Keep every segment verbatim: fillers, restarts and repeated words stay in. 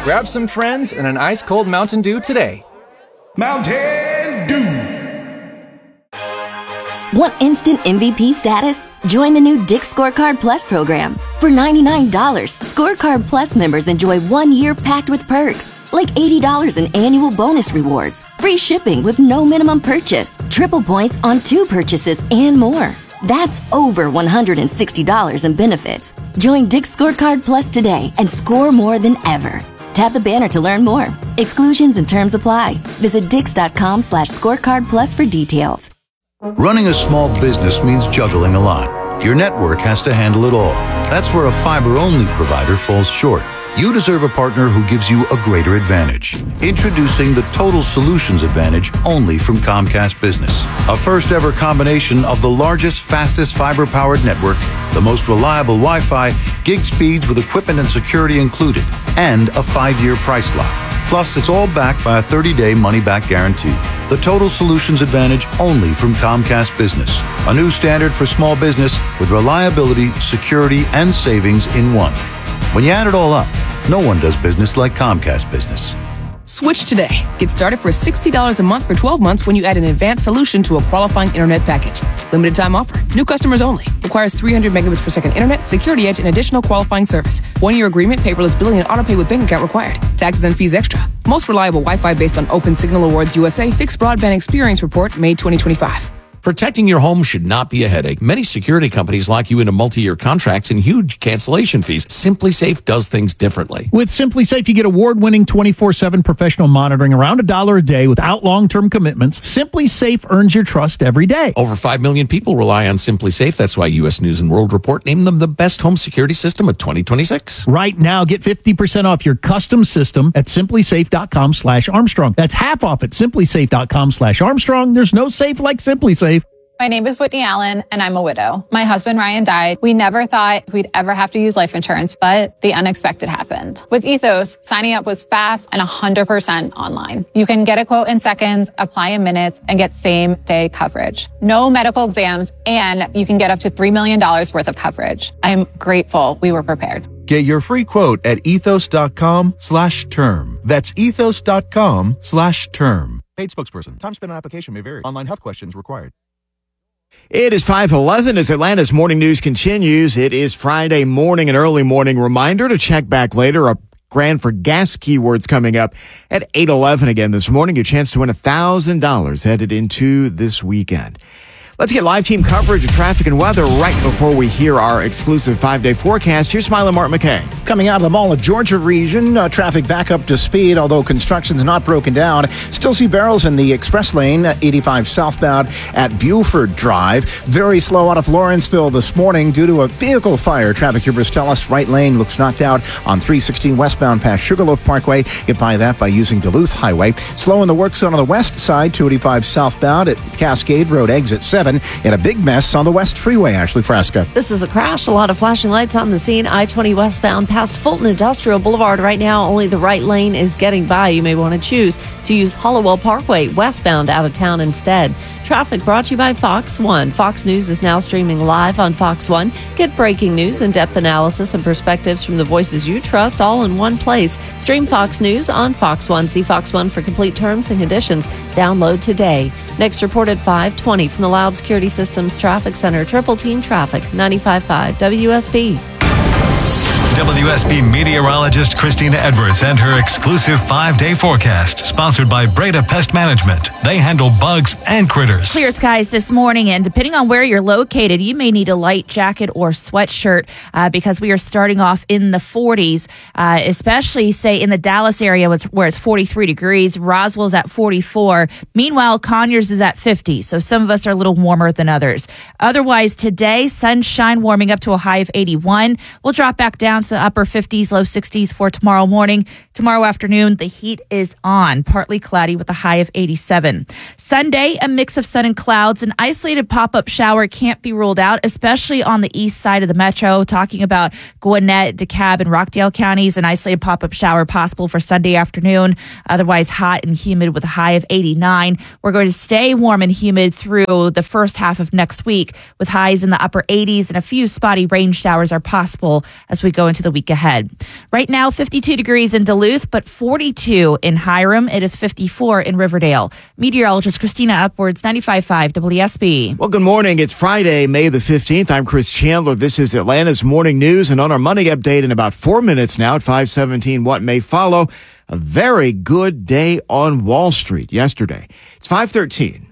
Grab some friends and an ice-cold Mountain Dew today. Mountain Dew. Want instant M V P status? Join the new Dick's Scorecard Plus program. For ninety-nine dollars, Scorecard Plus members enjoy one year packed with perks, like eighty dollars in annual bonus rewards, free shipping with no minimum purchase, triple points on two purchases, and more. That's over one hundred sixty dollars in benefits. Join Dick's Scorecard Plus today and score more than ever. Tap the banner to learn more. Exclusions and terms apply. Visit dix.com slash scorecard plus for details. Running a small business means juggling a lot. Your network has to handle it all. That's where a fiber-only provider falls short. You deserve a partner who gives you a greater advantage. Introducing the Total Solutions Advantage only from Comcast Business. A first-ever combination of the largest, fastest fiber-powered network, the most reliable Wi-Fi, gig speeds with equipment and security included, and a five-year price lock. Plus, it's all backed by a thirty-day money-back guarantee. The Total Solutions Advantage only from Comcast Business. A new standard for small business with reliability, security, and savings in one. When you add it all up, no one does business like Comcast Business. Switch today. Get started for sixty dollars a month for twelve months when you add an advanced solution to a qualifying internet package. Limited time offer. New customers only. Requires three hundred megabits per second internet, security edge, and additional qualifying service. One-year agreement, paperless billing, and autopay with bank account required. Taxes and fees extra. Most reliable Wi-Fi based on Open Signal Awards U S A Fixed Broadband Experience Report, May twenty twenty-five. Protecting your home should not be a headache. Many security companies lock you into multi-year contracts and huge cancellation fees. SimpliSafe does things differently. With SimpliSafe, you get award-winning twenty-four seven professional monitoring around a dollar a day without long-term commitments. SimpliSafe earns your trust every day. Over five million people rely on SimpliSafe. That's why U S News and World Report named them the best home security system of twenty twenty-six. Right now, get fifty percent off your custom system at simplysafe.com slash Armstrong. That's half off at simplysafe.com slash Armstrong. There's no safe like SimpliSafe. My name is Whitney Allen, and I'm a widow. My husband, Ryan, died. We never thought we'd ever have to use life insurance, but the unexpected happened. With Ethos, signing up was fast and one hundred percent online. You can get a quote in seconds, apply in minutes, and get same-day coverage. No medical exams, and you can get up to three million dollars worth of coverage. I'm grateful we were prepared. Get your free quote at ethos.com slash term. That's ethos.com slash term. Paid spokesperson. Time spent on application may vary. Online health questions required. It is five eleven as Atlanta's morning news continues. It is Friday morning, an early morning reminder to check back later. A grand for gas keywords coming up at eight eleven again this morning. Your chance to win one thousand dollars headed into this weekend. Let's get live team coverage of traffic and weather right before we hear our exclusive five-day forecast. Here's Smiley Martin McKay. Coming out of the Mall of Georgia region, uh, traffic back up to speed, although construction's not broken down. Still see barrels in the express lane, eighty-five southbound at Buford Drive. Very slow out of Lawrenceville this morning due to a vehicle fire. Traffic tubers tell us right lane looks knocked out on three sixteen westbound past Sugarloaf Parkway. Get by that by using Duluth Highway. Slow in the work zone on the west side, two eighty-five southbound at Cascade Road exit seven. In a big mess on the West Freeway. Ashley Fresca. This is a crash. A lot of flashing lights on the scene. I twenty westbound past Fulton Industrial Boulevard. Right now, only the right lane is getting by. You may want to choose to use Hollowell Parkway westbound out of town instead. Traffic brought to you by Fox One. Fox News is now streaming live on Fox One. Get breaking news, in-depth analysis, and perspectives from the voices you trust all in one place. Stream Fox News on Fox One. See Fox One for complete terms and conditions. Download today. Next report at five twenty from the Loud Security Systems Traffic Center. Triple Team Traffic, ninety-five point five W S B. W S B meteorologist Christina Edwards and her exclusive five-day forecast, sponsored by Breda Pest Management. They handle bugs and critters. Clear skies this morning, and depending on where you're located, you may need a light jacket or sweatshirt uh, because we are starting off in the forties, uh, especially, say, in the Dallas area where it's forty-three degrees. Roswell's at forty-four. Meanwhile, Conyers is at fifty, so some of us are a little warmer than others. Otherwise, today, sunshine warming up to a high of eighty-one. We'll drop back down to the upper fifties, low sixties for tomorrow morning. Tomorrow afternoon, the heat is on, partly cloudy with a high of eighty-seven. Sunday, a mix of sun and clouds. An isolated pop-up shower can't be ruled out, especially on the east side of the metro. Talking about Gwinnett, DeKalb, and Rockdale counties, an isolated pop-up shower possible for Sunday afternoon. Otherwise, hot and humid with a high of eighty-nine. We're going to stay warm and humid through the first half of next week with highs in the upper eighties, and a few spotty rain showers are possible as we go into into the week ahead. Right now, fifty-two degrees in Duluth, but forty-two in Hiram. It is fifty-four in Riverdale. Meteorologist Christina Upwards, ninety-five point five W S B. Well, good morning. It's Friday, May the fifteenth. I'm Chris Chandler. This is Atlanta's Morning News, and on our money update in about four minutes now at five seventeen, what may follow. A very good day on Wall Street yesterday. It's five thirteen.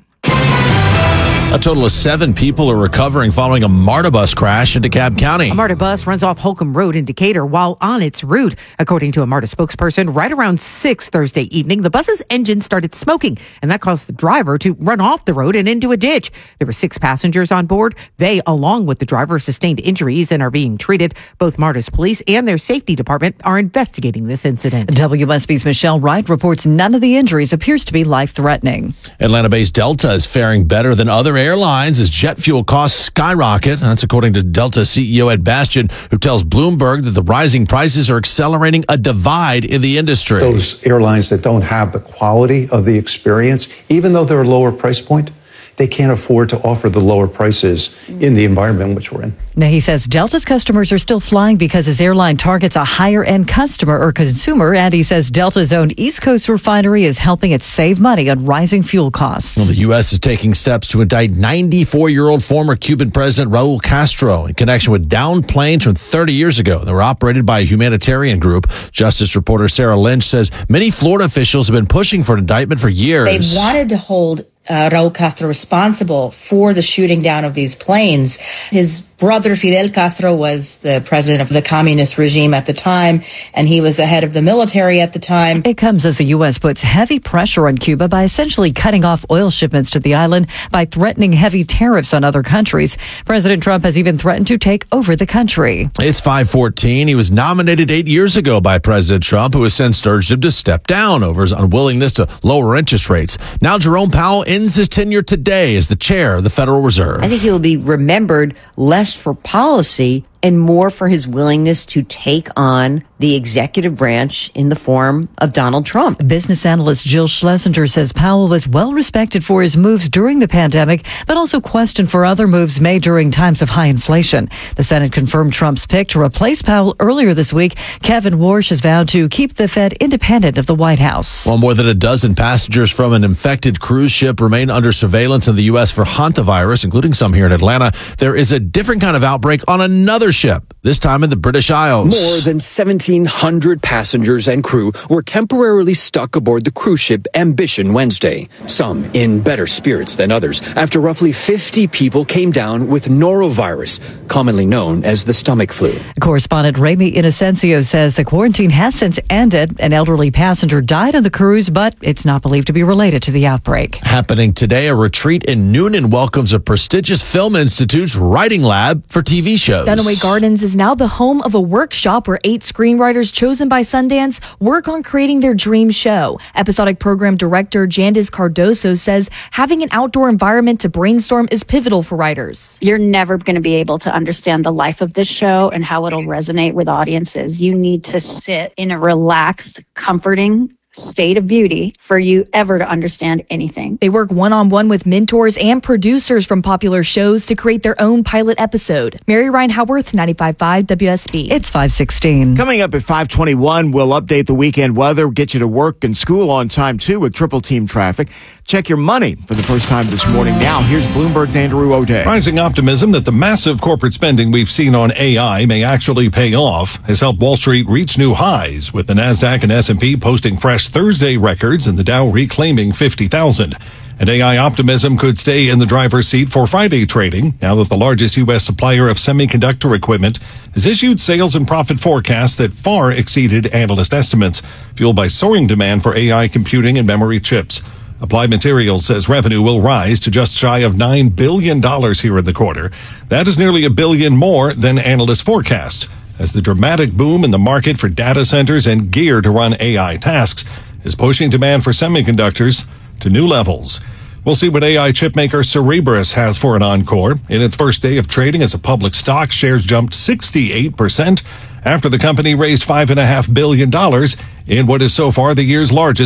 A total of seven people are recovering following a MARTA bus crash in DeKalb County. A MARTA bus runs off Holcomb Road in Decatur while on its route. According to a MARTA spokesperson, right around six Thursday evening, the bus's engine started smoking, and that caused the driver to run off the road and into a ditch. There were six passengers on board. They, along with the driver, sustained injuries and are being treated. Both MARTA's police and their safety department are investigating this incident. W S B's Michelle Wright reports none of the injuries appears to be life-threatening. Atlanta-based Delta is faring better than other airlines as jet fuel costs skyrocket. That's according to Delta C E O Ed Bastian, who tells Bloomberg that the rising prices are accelerating a divide in the industry. Those airlines that don't have the quality of the experience, even though they're a lower price point, they can't afford to offer the lower prices in the environment in which we're in. Now, he says Delta's customers are still flying because his airline targets a higher-end customer or consumer, and he says Delta's own East Coast refinery is helping it save money on rising fuel costs. Well, the U S is taking steps to indict ninety-four-year-old former Cuban President Raul Castro in connection with downed planes from thirty years ago that were operated by a humanitarian group. Justice reporter Sarah Lynch says many Florida officials have been pushing for an indictment for years. They wanted to hold Uh, Raul Castro responsible for the shooting down of these planes. His brother Fidel Castro was the president of the communist regime at the time, and he was the head of the military at the time. It comes as the U S puts heavy pressure on Cuba by essentially cutting off oil shipments to the island by threatening heavy tariffs on other countries. President Trump has even threatened to take over the country. It's five fourteen. He was nominated eight years ago by President Trump, who has since urged him to step down over his unwillingness to lower interest rates. Now Jerome Powell ends his tenure today as the chair of the Federal Reserve. I think he will be remembered less for policy and more for his willingness to take on the executive branch in the form of Donald Trump. Business analyst Jill Schlesinger says Powell was well respected for his moves during the pandemic, but also questioned for other moves made during times of high inflation. The Senate confirmed Trump's pick to replace Powell earlier this week. Kevin Warsh has vowed to keep the Fed independent of the White House. While more than a dozen passengers from an infected cruise ship remain under surveillance in the U S for hantavirus, including some here in Atlanta, there is a different kind of outbreak on another ship, this time in the British Isles. More than seventeen hundred passengers and crew were temporarily stuck aboard the cruise ship Ambition Wednesday, some in better spirits than others, after roughly fifty people came down with norovirus, commonly known as the stomach flu. Correspondent Remy Inocencio says the quarantine has since ended. An elderly passenger died on the cruise, but it's not believed to be related to the outbreak. Happening today, a retreat in Noonan welcomes a prestigious film institute's writing lab for T V shows. Dunaway Gardens is now the home of a workshop where eight screenwriters chosen by Sundance work on creating their dream show. Episodic program director Jandis Cardoso says having an outdoor environment to brainstorm is pivotal for writers. You're never going to be able to understand the life of this show and how it'll resonate with audiences. You need to sit in a relaxed, comforting state of beauty for you ever to understand anything. They work one-on-one with mentors and producers from popular shows to create their own pilot episode. Mary Ryan Howarth, ninety-five point five W S B. It's five sixteen. Coming up at five twenty-one, we'll update the weekend weather, get you to work and school on time, too, with triple team traffic. Check your money for the first time this morning. Now, here's Bloomberg's Andrew O'Day. Rising optimism that the massive corporate spending we've seen on A I may actually pay off has helped Wall Street reach new highs, with the NASDAQ and S and P posting fresh Thursday records and the Dow reclaiming fifty thousand. And A I optimism could stay in the driver's seat for Friday trading, now that the largest U S supplier of semiconductor equipment has issued sales and profit forecasts that far exceeded analyst estimates, fueled by soaring demand for A I computing and memory chips. Applied Materials says revenue will rise to just shy of nine billion dollars here in the quarter. That is nearly a billion more than analysts forecast, as the dramatic boom in the market for data centers and gear to run A I tasks is pushing demand for semiconductors to new levels. We'll see what A I chipmaker Cerebras has for an encore. In its first day of trading as a public stock, shares jumped sixty-eight percent after the company raised five point five billion dollars in what is so far the year's largest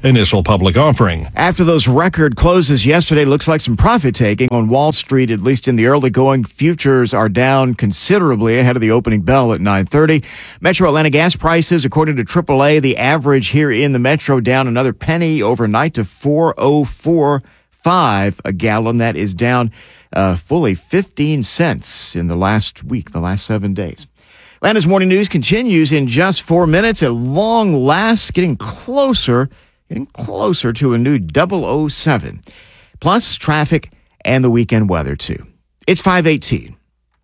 initial public offering. After those record closes yesterday, looks like some profit taking on Wall Street, at least in the early going. Futures are down considerably ahead of the opening bell at nine thirty. Metro Atlanta gas prices, according to triple A, the average here in the Metro down another penny overnight to four oh four five a gallon. That is down uh, fully fifteen cents in the last week, the last seven days. Atlanta's Morning News continues in just four minutes. At long last, getting closer, getting closer to a new double oh seven. Plus traffic and the weekend weather, too. It's five eighteen.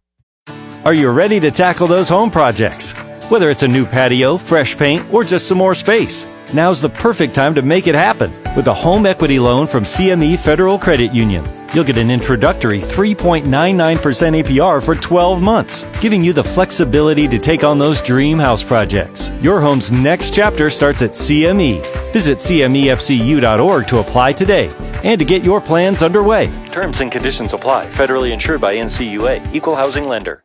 Are you ready to tackle those home projects? Whether it's a new patio, fresh paint, or just some more space, now's the perfect time to make it happen with a home equity loan from C M E Federal Credit Union. You'll get an introductory three point nine nine percent A P R for twelve months, giving you the flexibility to take on those dream house projects. Your home's next chapter starts at C M E. Visit C M E F C U dot org to apply today and to get your plans underway. Terms and conditions apply. Federally insured by N C U A. Equal housing lender.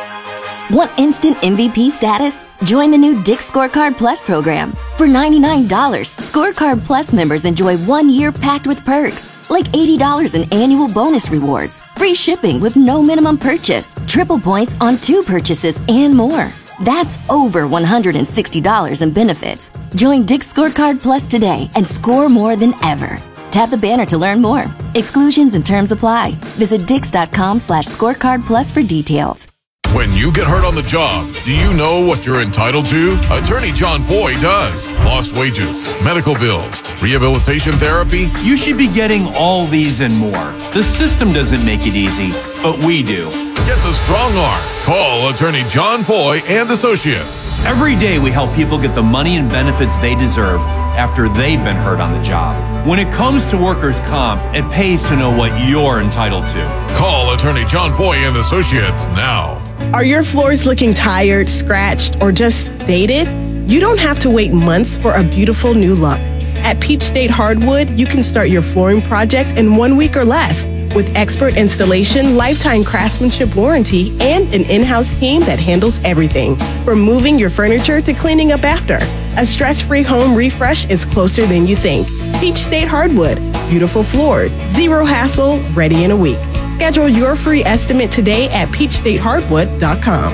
Want instant M V P status? Join the new Dick's Scorecard Plus program. For ninety-nine dollars, Scorecard Plus members enjoy one year packed with perks, like eighty dollars in annual bonus rewards, free shipping with no minimum purchase, triple points on two purchases, and more. That's over one hundred sixty dollars in benefits. Join Dick's Scorecard Plus today and score more than ever. Tap the banner to learn more. Exclusions and terms apply. Visit dix.com slash scorecard plus for details. When you get hurt on the job, do you know what you're entitled to? Attorney John Foy does. Lost wages, medical bills, rehabilitation therapy. You should be getting all these and more. The system doesn't make it easy, but we do. Get the strong arm. Call Attorney John Foy and Associates. Every day we help people get the money and benefits they deserve after they've been hurt on the job. When it comes to workers' comp, it pays to know what you're entitled to. Call Attorney John Foy and Associates now. Are your floors looking tired, scratched, or just dated? You don't have to wait months for a beautiful new look. At Peach State Hardwood, you can start your flooring project in one week or less with expert installation, lifetime craftsmanship warranty, and an in-house team that handles everything, from moving your furniture to cleaning up after. A stress-free home refresh is closer than you think. Peach State Hardwood, beautiful floors, zero hassle, ready in a week. Schedule your free estimate today at peach state hardwood dot com.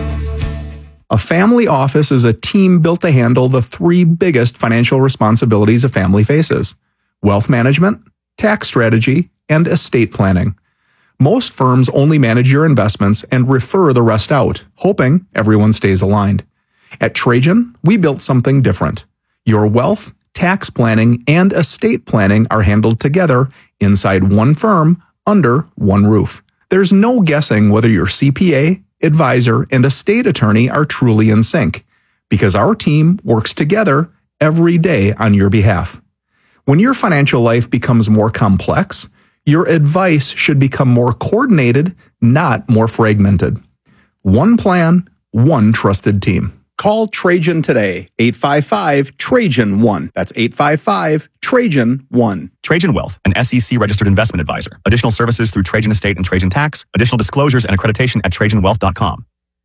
A family office is a team built to handle the three biggest financial responsibilities a family faces: wealth management, tax strategy, and estate planning. Most firms only manage your investments and refer the rest out, hoping everyone stays aligned. At Trajan, we built something different. Your wealth, tax planning, and estate planning are handled together inside one firm under one roof. There's no guessing whether your C P A, advisor, and estate attorney are truly in sync, because our team works together every day on your behalf. When your financial life becomes more complex, your advice should become more coordinated, not more fragmented. One plan, one trusted team. Call Trajan today, eight five five, Trajan one. That's eight five five, Trajan one. Trajan Wealth, an S E C-registered investment advisor. Additional services through Trajan Estate and Trajan Tax. Additional disclosures and accreditation at trajan wealth dot com.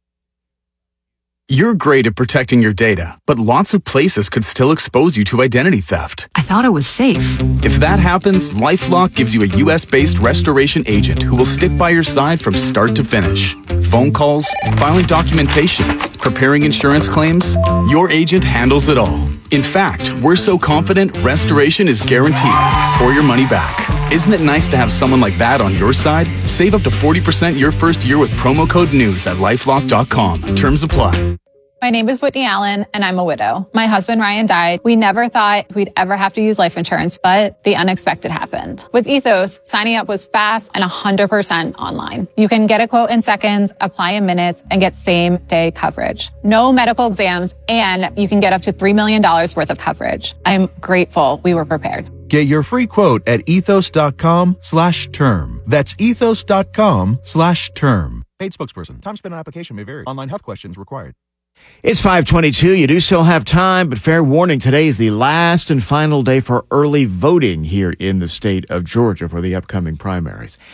You're great at protecting your data, but lots of places could still expose you to identity theft. I thought it was safe. If that happens, LifeLock gives you a U S-based restoration agent who will stick by your side from start to finish. Phone calls, filing documentation, preparing insurance claims, your agent handles it all. In fact, we're so confident restoration is guaranteed or your money back. Isn't it nice to have someone like that on your side? Save up to forty percent your first year with promo code NEWS at lifelock dot com. Terms apply. My name is Whitney Allen, and I'm a widow. My husband, Ryan, died. We never thought we'd ever have to use life insurance, but the unexpected happened. With Ethos, signing up was fast and one hundred percent online. You can get a quote in seconds, apply in minutes, and get same-day coverage. No medical exams, and you can get up to three million dollars worth of coverage. I'm grateful we were prepared. Get your free quote at ethos.com slash term. That's ethos.com slash term. Paid spokesperson. Time spent on application may vary. Online health questions required. It's five twenty-two. You do still have time, but fair warning, today is the last and final day for early voting here in the state of Georgia for the upcoming primaries.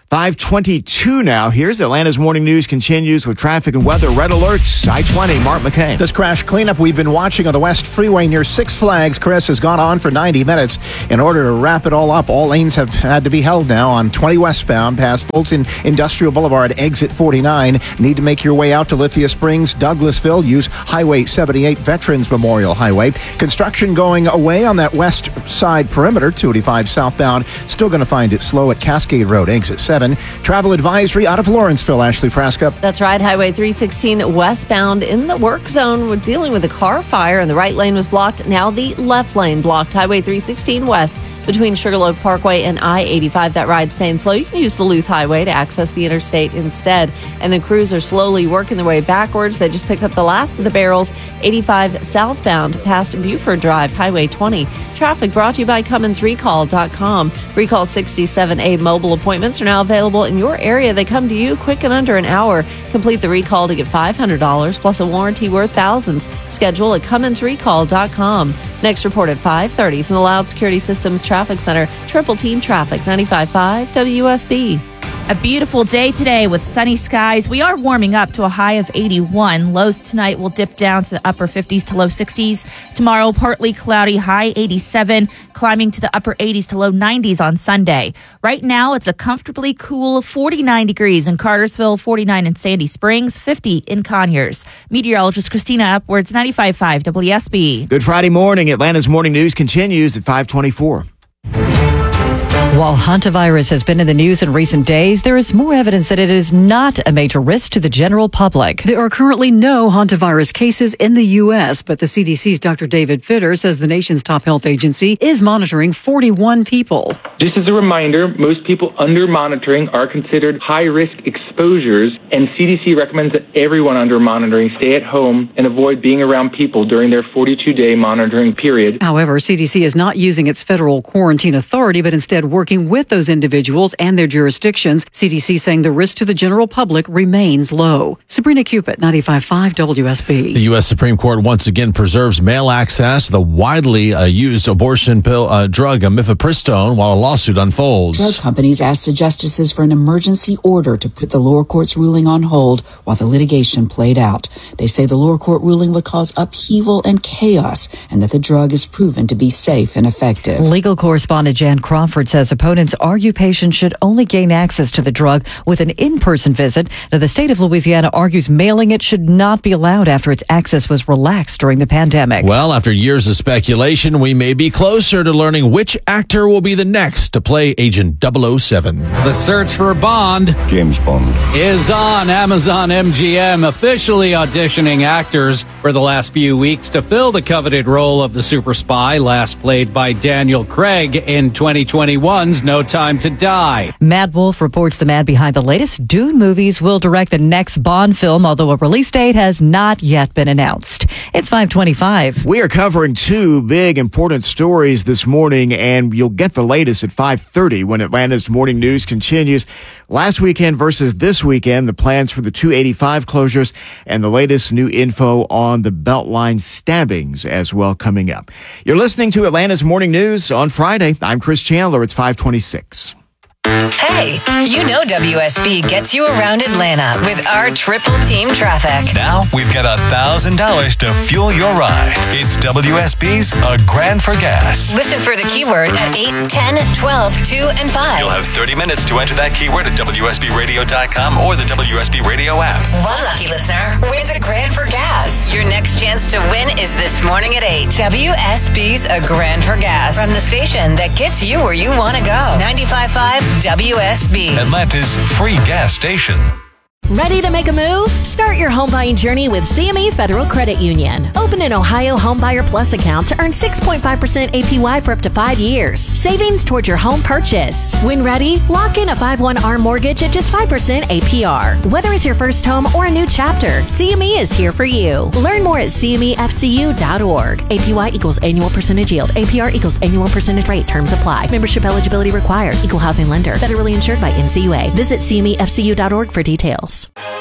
five twenty-two now. Here's Atlanta's Morning News continues with traffic and weather. Red alerts. I twenty, Mark McKay. This crash cleanup we've been watching on the West Freeway near Six Flags, Chris, has gone on for ninety minutes. In order to wrap it all up, all lanes have had to be held now on twenty westbound past Fulton Industrial Boulevard, exit forty-nine. Need to make your way out to Lithia Springs, Douglasville. Use Highway seventy-eight, Veterans Memorial Highway. Construction going away on that west side perimeter, two eighty-five southbound. Still going to find it slow at Cascade Road, exit seven. Travel advisory out of Lawrenceville, Ashley Frasca. That's right. Highway three sixteen westbound in the work zone. We're dealing with a car fire, and the right lane was blocked. Now the left lane blocked. Highway three sixteen west between Sugarloaf Parkway and I eighty-five. That ride staying slow. You can use Duluth Highway to access the interstate instead. And the crews are slowly working their way backwards. They just picked up the last of the barrels. eighty-five southbound past Buford Drive, Highway twenty. Traffic brought to you by Cummins Recall dot com. Recall sixty-seven A mobile appointments are now available in your area. They come to you quick and under an hour. Complete the recall to get five hundred dollars plus a warranty worth thousands. Schedule at Cummins Recall dot com. Next report at five thirty from the Loud Security Systems Traffic Center. Triple Team Traffic, ninety-five point five W S B. A beautiful day today with sunny skies. We are warming up to a high of eighty-one. Lows tonight will dip down to the upper fifties to low sixties. Tomorrow, partly cloudy, high eighty-seven, climbing to the upper eighties to low nineties on Sunday. Right now, it's a comfortably cool forty-nine degrees in Cartersville, forty-nine in Sandy Springs, fifty in Conyers. Meteorologist Christina Upwards, ninety-five point five W S B. Good Friday morning. Atlanta's Morning News continues at five twenty-four. While hantavirus has been in the news in recent days, there is more evidence that it is not a major risk to the general public. There are currently no hantavirus cases in the U S, but the C D C's Doctor David Fitter says the nation's top health agency is monitoring forty-one people. Just as a reminder, most people under monitoring are considered high-risk exposures, and C D C recommends that everyone under monitoring stay at home and avoid being around people during their forty-two day monitoring period. However, C D C is not using its federal quarantine authority, but instead working with those individuals and their jurisdictions. C D C saying the risk to the general public remains low. Sabrina Cupid, ninety-five point five W S B. The U S Supreme Court once again preserves mail access to the widely uh, used abortion pill uh, drug mifepristone while a lawsuit unfolds. Drug companies asked the justices for an emergency order to put the lower court's ruling on hold while the litigation played out. They say the lower court ruling would cause upheaval and chaos, and that the drug is proven to be safe and effective. Legal correspondent Jan Crawford says opponents argue patients should only gain access to the drug with an in-person visit. Now, the state of Louisiana argues mailing it should not be allowed after its access was relaxed during the pandemic. Well, after years of speculation, we may be closer to learning which actor will be the next to play Agent double oh seven. The search for Bond, James Bond, is on. Amazon M G M officially auditioning actors for the last few weeks to fill the coveted role of the super spy, last played by Daniel Craig in twenty twenty-one's No Time to Die. Mad Wolf reports the man behind the latest Dune movies will direct the next Bond film, although a release date has not yet been announced. It's five twenty-five. We are covering two big important stories this morning, and you'll get the latest at five thirty when Atlanta's Morning News continues. Last weekend versus this weekend, the plans for the two eighty-five closures, and the latest new info on the Beltline stabbings as well coming up. You're listening to Atlanta's Morning News on Friday. I'm Chris Chandler. It's five twenty-six. Hey, you know W S B gets you around Atlanta with our triple team traffic. Now we've got one thousand dollars to fuel your ride. It's W S B's A Grand for Gas. Listen for the keyword at eight, ten, twelve, two, and five. You'll have thirty minutes to enter that keyword at W S B radio dot com or the W S B Radio app. One lucky listener wins a grand for gas. Your next chance to win is this morning at eight. W S B's A Grand for Gas. From the station that gets you where you want to go. ninety-five point five W S B. Atlanta's free gas station. Ready to make a move? Start your home buying journey with C M E Federal Credit Union. Open an Ohio Homebuyer Plus account to earn six point five percent A P Y for up to five years. Savings towards your home purchase. When ready, lock in a five one R mortgage at just five percent A P R. Whether it's your first home or a new chapter, C M E is here for you. Learn more at C M E F C U dot org. A P Y equals annual percentage yield. A P R equals annual percentage rate. Terms apply. Membership eligibility required. Equal housing lender. Federally insured by N C U A. Visit C M E F C U dot org for details.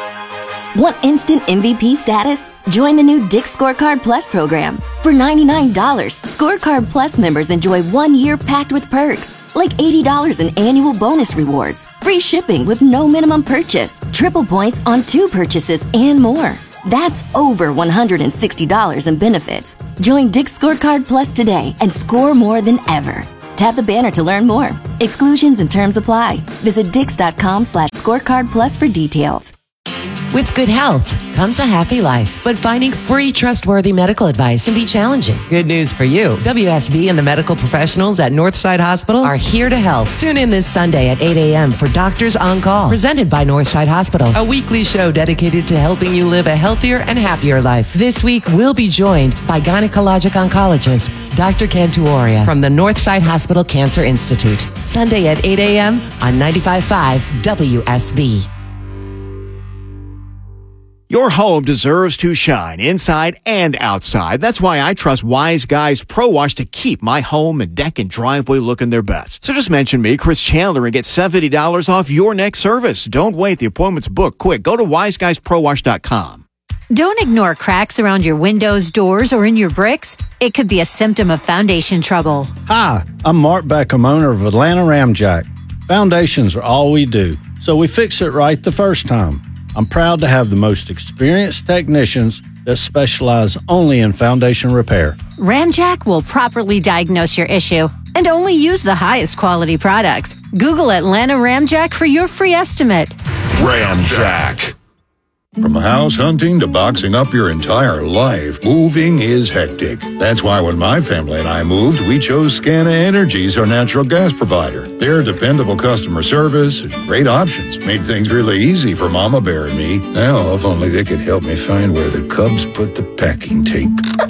Want instant M V P status? Join the new Dick Scorecard Plus program. For ninety-nine dollars, Scorecard Plus members enjoy one year packed with perks, like eighty dollars in annual bonus rewards, free shipping with no minimum purchase, triple points on two purchases, and more. That's over one hundred sixty dollars in benefits. Join Dick's Scorecard Plus today and score more than ever. Tap the banner to learn more. Exclusions and terms apply. Visit dix.com slash scorecard plus for details. With good health comes a happy life, but finding free, trustworthy medical advice can be challenging. Good news for you. W S B and the medical professionals at Northside Hospital are here to help. Tune in this Sunday at eight a.m. for Doctors on Call, presented by Northside Hospital, a weekly show dedicated to helping you live a healthier and happier life. This week, we'll be joined by gynecologic oncologist Doctor Cantuoria from the Northside Hospital Cancer Institute. Sunday at eight a.m. on ninety-five point five W S B. Your home deserves to shine inside and outside. That's why I trust Wise Guys Pro Wash to keep my home and deck and driveway looking their best. So just mention me, Chris Chandler, and get seventy dollars off your next service. Don't wait. The appointment's booked. Quick, go to wise guys pro wash dot com. Don't ignore cracks around your windows, doors, or in your bricks. It could be a symptom of foundation trouble. Hi, I'm Mark Beckham, owner of Atlanta Ramjack. Foundations are all we do, so we fix it right the first time. I'm proud to have the most experienced technicians that specialize only in foundation repair. Ramjack will properly diagnose your issue and only use the highest quality products. Google Atlanta Ramjack for your free estimate. Ramjack. From house hunting to boxing up your entire life, moving is hectic. That's why when my family and I moved, we chose Scana Energy as our natural gas provider. Their dependable customer service and great options made things really easy for Mama Bear and me. Now, if only they could help me find where the Cubs put the packing tape.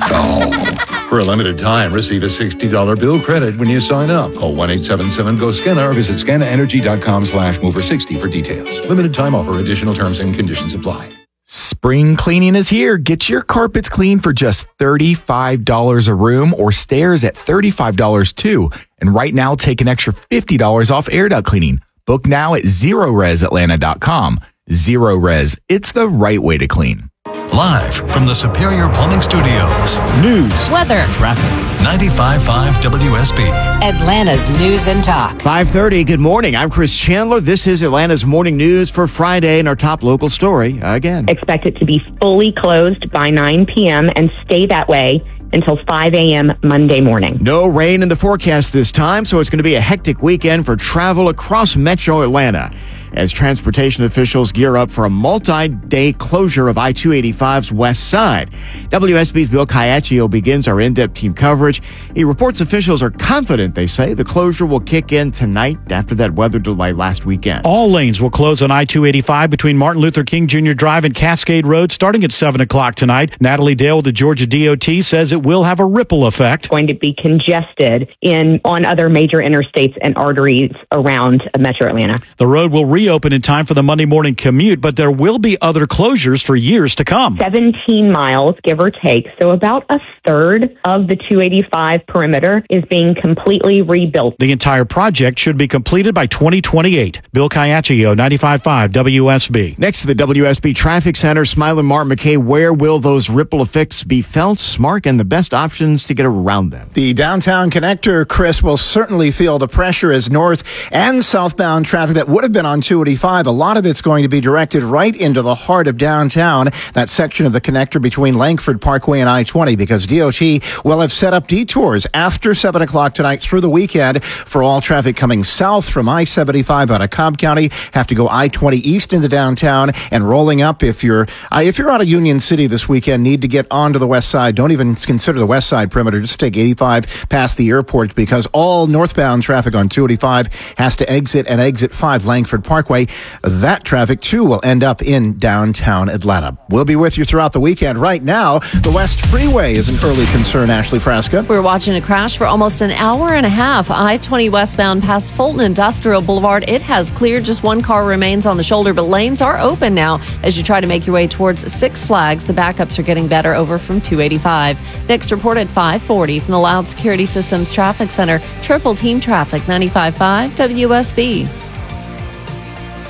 Oh. For a limited time, receive a sixty dollars bill credit when you sign up. Call one eight seven seven G O S C A N A or visit scanaenergy.com slash mover 60 for details. Limited time offer. Additional terms and conditions apply. Spring cleaning is here. Get your carpets clean for just thirty-five dollars a room, or stairs at thirty-five dollars too. And right now, take an extra fifty dollars off air duct cleaning. Book now at zero res atlanta dot com. Zero Res. It's the right way to clean. Live from the Superior Plumbing Studios. News, weather, traffic. ninety-five point five W S B. Atlanta's News and Talk. five thirty, good morning. I'm Chris Chandler. This is Atlanta's morning news for Friday, and our top local story again. Expect it to be fully closed by nine p.m. and stay that way until five a.m. Monday morning. No rain in the forecast this time, so it's going to be a hectic weekend for travel across Metro Atlanta as transportation officials gear up for a multi-day closure of I two eighty-five's west side. W S B's Bill Caiaccio begins our in-depth team coverage. He reports officials are confident, they say, the closure will kick in tonight after that weather delay last weekend. All lanes will close on I two eighty-five between Martin Luther King Junior Drive and Cascade Road starting at seven o'clock tonight. Natalie Dale with the Georgia D O T says it will have a ripple effect. Going to be congested in on other major interstates and arteries around Metro Atlanta. The road will reopen in time for the Monday morning commute, but there will be other closures for years to come. seventeen miles, give or take, so about a third of the two eighty-five perimeter is being completely rebuilt. The entire project should be completed by twenty twenty-eight. Bill Caiaccio, ninety-five point five W S B. Next to the W S B Traffic Center, Smiling Mark McKay, where will those ripple effects be felt? Mark, and the best options to get around them. The downtown connector, Chris, will certainly feel the pressure as north and southbound traffic that would have been on two eighty-five. A lot of it's going to be directed right into the heart of downtown, that section of the connector between Langford Parkway and I twenty, because D O T will have set up detours after seven o'clock tonight through the weekend for all traffic coming south from I seventy-five out of Cobb County. Have to go I twenty east into downtown and rolling up. If you're uh, if you're out of Union City this weekend, need to get onto the west side. Don't even consider the west side perimeter. Just take eighty-five past the airport, because all northbound traffic on two eighty-five has to exit at exit five Langford Parkway. That traffic, too, will end up in downtown Atlanta. We'll be with you throughout the weekend. Right now, the West Freeway is an early concern, Ashley Frasca. We're watching a crash for almost an hour and a half. I twenty westbound past Fulton Industrial Boulevard. It has cleared. Just one car remains on the shoulder, but lanes are open now as you try to make your way towards Six Flags. The backups are getting better over from two eighty-five. Next report at five forty from the Loud Security Systems Traffic Center. Triple Team Traffic, ninety-five point five W S B.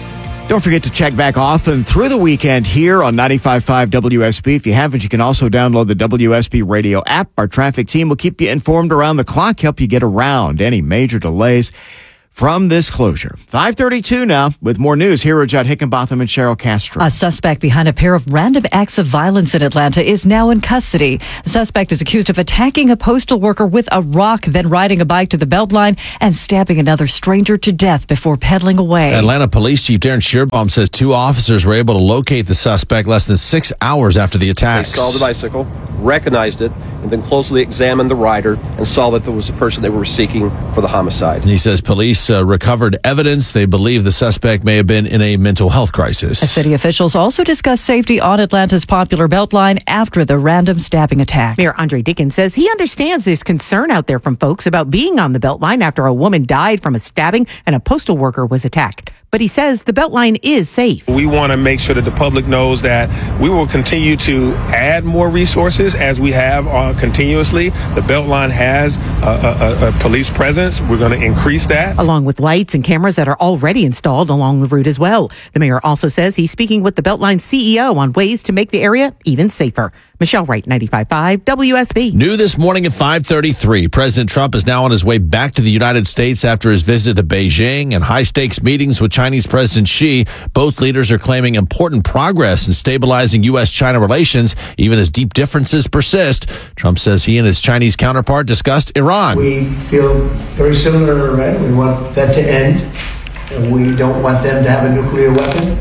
Don't forget to check back often through the weekend here on ninety-five point five W S B. If you haven't, you can also download the W S B radio app. Our traffic team will keep you informed around the clock, help you get around any major delays from this closure. five thirty-two now with more news. Here are Judd Hickenbotham and Cheryl Castro. A suspect behind a pair of random acts of violence in Atlanta is now in custody. The suspect is accused of attacking a postal worker with a rock, then riding a bike to the Beltline and stabbing another stranger to death before pedaling away. Atlanta Police Chief Darren Shearbaum says two officers were able to locate the suspect less than six hours after the attacks. They saw the bicycle, recognized it, and then closely examined the rider and saw that there was the person they were seeking for the homicide. He says police uh, recovered evidence. They believe the suspect may have been in a mental health crisis. City officials also discussed safety on Atlanta's popular Beltline after the random stabbing attack. Mayor Andre Dickens says he understands there's concern out there from folks about being on the Beltline after a woman died from a stabbing and a postal worker was attacked. But he says the Beltline is safe. We want to make sure that the public knows that we will continue to add more resources as we have uh, continuously. The Beltline has a, a, a police presence. We're going to increase that. Along with lights and cameras that are already installed along the route as well. The mayor also says he's speaking with the Beltline C E O on ways to make the area even safer. Michelle Wright, ninety-five point five W S B. New this morning at five thirty-three. President Trump is now on his way back to the United States after his visit to Beijing and high-stakes meetings with Chinese President Xi. Both leaders are claiming important progress in stabilizing U S China relations, even as deep differences persist. Trump says he and his Chinese counterpart discussed Iran. We feel very similar to Iran. We want that to end. And we don't want them to have a nuclear weapon.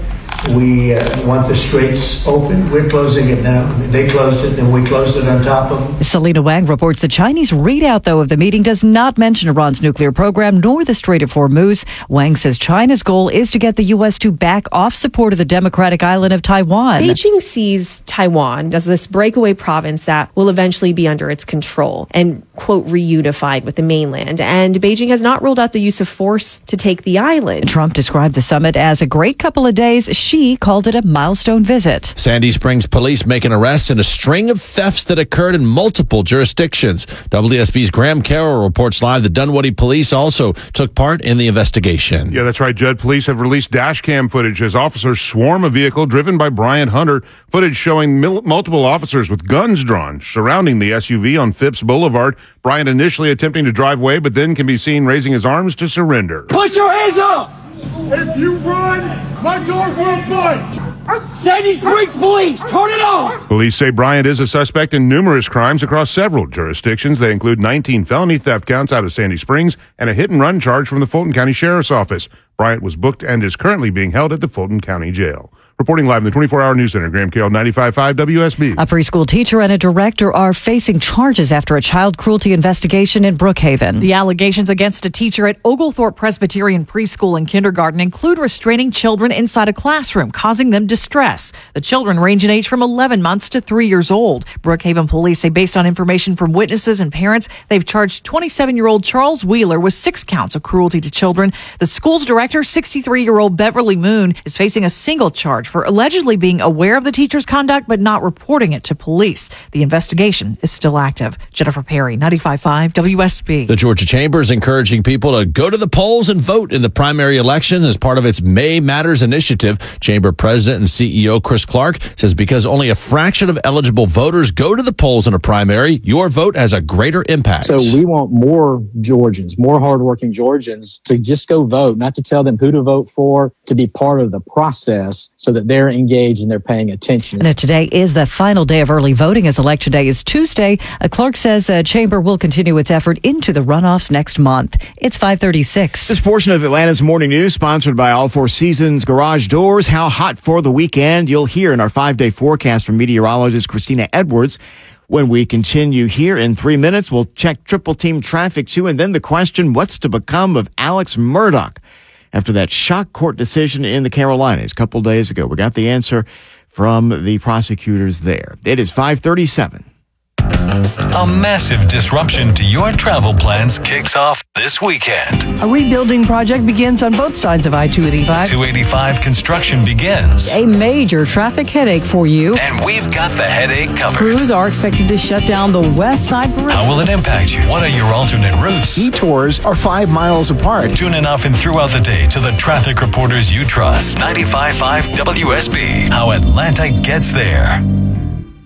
We uh, want the straits open. We're closing it now. They closed it, then we closed it on top of them. Selena Wang reports the Chinese readout, though, of the meeting does not mention Iran's nuclear program nor the Strait of Hormuz. Wang says China's goal is to get the U S to back off support of the democratic island of Taiwan. Beijing sees Taiwan as this breakaway province that will eventually be under its control and, quote, reunified with the mainland. And Beijing has not ruled out the use of force to take the island. Trump described the summit as a great couple of days. She called it a milestone visit. Sandy Springs police make an arrest in a string of thefts that occurred in multiple jurisdictions. W S B's Graham Carroll reports live that Dunwoody police also took part in the investigation. Yeah, that's right, Judd. Police have released dash cam footage as officers swarm a vehicle driven by Brian Hunter. Footage showing mil- multiple officers with guns drawn surrounding the S U V on Phipps Boulevard. Brian initially attempting to drive away, but then can be seen raising his arms to surrender. Put your hands up! If you run, my dog will bite! Sandy Springs Police, turn it off! Police say Bryant is a suspect in numerous crimes across several jurisdictions. They include nineteen felony theft counts out of Sandy Springs and a hit-and-run charge from the Fulton County Sheriff's Office. Bryant was booked and is currently being held at the Fulton County Jail. Reporting live in the twenty-four hour News Center, Graham Carroll, ninety-five point five W S B. A preschool teacher and a director are facing charges after a child cruelty investigation in Brookhaven. The allegations against a teacher at Oglethorpe Presbyterian Preschool and Kindergarten include restraining children inside a classroom, causing them distress. The children range in age from eleven months to three years old. Brookhaven police say based on information from witnesses and parents, they've charged twenty-seven-year-old Charles Wheeler with six counts of cruelty to children. The school's director, sixty-three-year-old Beverly Moon, is facing a single charge for allegedly being aware of the teacher's conduct but not reporting it to police. The investigation is still active. Jennifer Perry, ninety-five point five W S B. The Georgia Chamber is encouraging people to go to the polls and vote in the primary election as part of its May Matters initiative. Chamber President and C E O Chris Clark says because only a fraction of eligible voters go to the polls in a primary, your vote has a greater impact. So we want more Georgians, more hardworking Georgians to just go vote, not to tell them who to vote for, to be part of the process so that they're engaged and they're paying attention. And today is the final day of early voting as Election Day is Tuesday. Uh, Clark says the chamber will continue its effort into the runoffs next month. It's five thirty-six. This portion of Atlanta's Morning News sponsored by All Four Seasons Garage Doors. How hot for the weekend? You'll hear in our five-day forecast from meteorologist Christina Edwards. When we continue here in three minutes, we'll check triple team traffic too. And then the question, what's to become of Alex Murdaugh? After that shock court decision in the Carolinas a couple days ago, we got the answer from the prosecutors there. It is five thirty-seven. A massive disruption to your travel plans kicks off this weekend. A rebuilding project begins on both sides of I two eighty-five. two eighty-five construction begins. A major traffic headache for you. And we've got the headache covered. Crews are expected to shut down the west side route. How will it impact you? What are your alternate routes? Detours are five miles apart. Tune in often throughout the day to the traffic reporters you trust. ninety-five point five W S B. How Atlanta gets there.